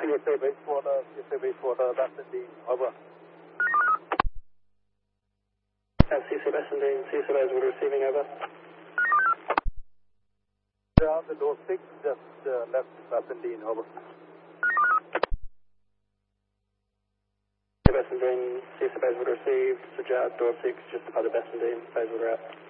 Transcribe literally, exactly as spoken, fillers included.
C S A Basewater, C S A Basewater, Bassendean, over. Have C S A Bassendean, C S A Basewater receiving, over. Yeah, the door six just uh, left Bassendean, over. Bassendean, C S A Basewater received, Sajad, door six, just departed Bassendean, Basewater out.